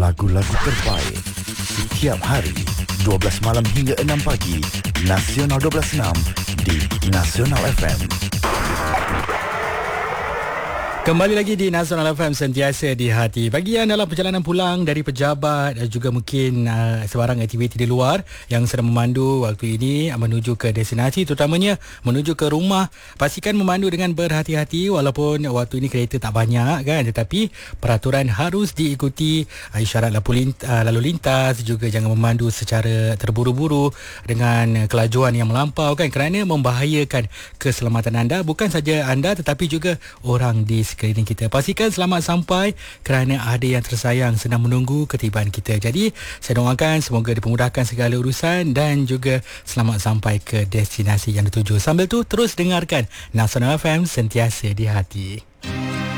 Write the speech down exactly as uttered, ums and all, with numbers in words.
lagu-lagu terbaik setiap hari dua belas malam hingga enam pagi. Nasional dua belas enam di Nasional F M. Kembali lagi di Nasional F M, sentiasa di hati. Bagi yang dalam perjalanan pulang dari pejabat dan juga mungkin uh, sebarang aktiviti di luar yang sedang memandu waktu ini uh, menuju ke destinasi, terutamanya menuju ke rumah, pastikan memandu dengan berhati-hati walaupun waktu ini kereta tak banyak kan, tetapi peraturan harus diikuti. Uh, isyarat lalu lintas, uh, lalu lintas, juga jangan memandu secara terburu-buru dengan kelajuan yang melampau kan, kerana membahayakan keselamatan anda, bukan saja anda tetapi juga orang di sekeliling kita. Pastikan selamat sampai kerana ada yang tersayang sedang menunggu ketibaan kita. Jadi saya doakan semoga dipermudahkan segala urusan dan juga selamat sampai ke destinasi yang dituju. Sambil tu terus dengarkan Nasional F M, sentiasa di hati.